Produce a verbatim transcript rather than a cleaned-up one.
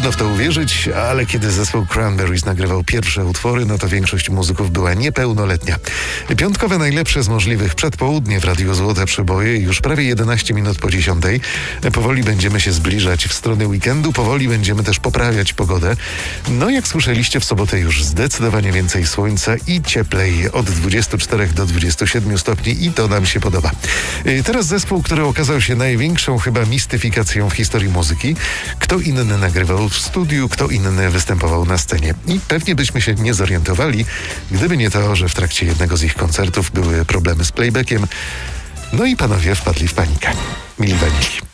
Trudno w to uwierzyć, ale kiedy zespół Cranberries nagrywał pierwsze utwory, no to większość muzyków była niepełnoletnia. Piątkowe najlepsze z możliwych przedpołudnie w Radiu Złote Przeboje, już prawie jedenaście minut po dziesiątej. Powoli będziemy się zbliżać w stronę weekendu, powoli będziemy też poprawiać pogodę. No jak słyszeliście, w sobotę już zdecydowanie więcej słońca i cieplej, od dwudziestu czterech do dwudziestu siedmiu stopni i to nam się podoba. Teraz zespół, który okazał się największą chyba mistyfikacją w historii muzyki. Kto inny nagrywał w studiu, kto inny występował na scenie. I pewnie byśmy się nie zorientowali, gdyby nie to, że w trakcie jednego z ich koncertów były problemy z playbackiem. No i panowie wpadli w panikę. Milli Vanilli.